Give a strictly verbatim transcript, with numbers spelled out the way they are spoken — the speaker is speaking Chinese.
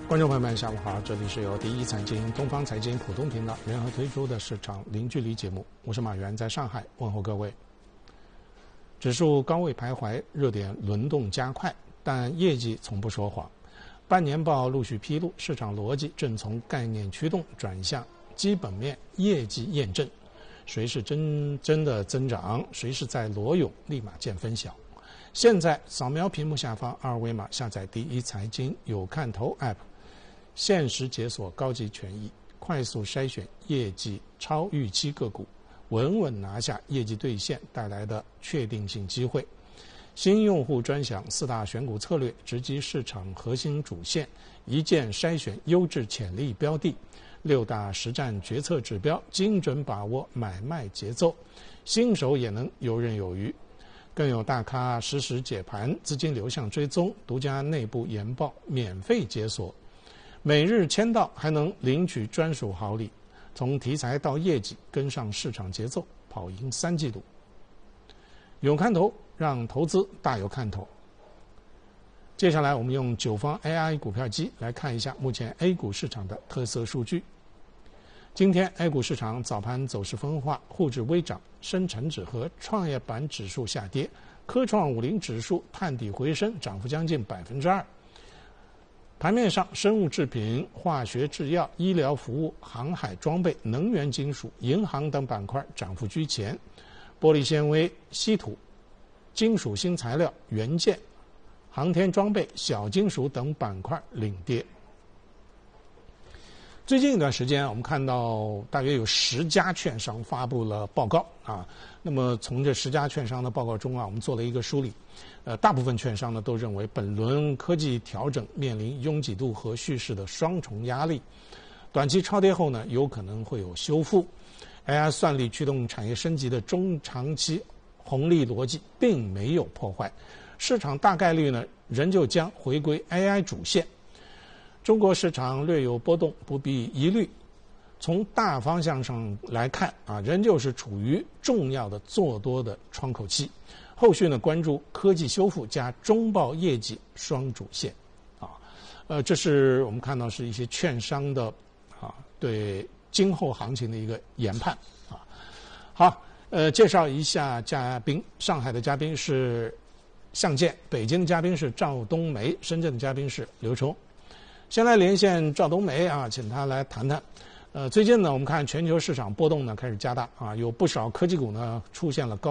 观众朋友们，下午好！这里是由第一财经、东方财经普通频道联合推出的市场零距离节目，我是马原，在上海问候各位。指数高位徘徊，热点轮动加快，但业绩从不说谎。半年报陆续披露，市场逻辑正从概念驱动转向基本面业绩验证。谁是真真的增长，谁是在裸泳，立马见分晓。现在扫描屏幕下方二维码，下载第一财经有看头 App。限时解锁高级权益，快速筛选业绩超预期个股，稳稳拿下业绩兑现带来的确定性机会。新用户专享四大选股策略，直击市场核心主线，一键筛选优质潜力标的，六大实战决策指标，精准把握买卖节奏，新手也能游刃有余。更有大咖实时解盘，资金流向追踪，独家内部研报免费解锁。每日签到还能领取专属好礼，从题材到业绩跟上市场节奏，跑赢三季度。有看头，让投资大有看头。接下来我们用九方 A I 股票机来看一下目前 A 股市场的特色数据。今天 A 股市场早盘走势分化，沪指微涨，深成指和创业板指数下跌，科创五零指数探底回升，涨幅将近百分之二。盘面上，生物制品、化学制药、医疗服务、航海装备、能源金属、银行等板块涨幅居前，玻璃纤维、稀土、金属新材料、元件、航天装备、小金属等板块领跌。最近一段时间，我们看到大约有十家券商发布了报告啊。那么从这十家券商的报告中啊，我们做了一个梳理。呃，大部分券商呢都认为，本轮科技调整面临拥挤度和叙事的双重压力，短期超跌后呢，有可能会有修复。A I 算力驱动产业升级的中长期红利逻辑并没有破坏，市场大概率呢仍旧将回归 A I 主线。中国市场略有波动，不必疑虑。从大方向上来看啊，仍旧是处于重要的做多的窗口期。后续呢，关注科技修复加中报业绩双主线，啊，呃，这是我们看到是一些券商的啊对今后行情的一个研判啊。好，呃，介绍一下嘉宾，上海的嘉宾是向建，北京的嘉宾是赵冬梅，深圳的嘉宾是刘冲。先来连线赵冬梅啊，请他来谈谈。呃，最近呢，我们看全球市场波动呢开始加大啊，有不少科技股呢出现了高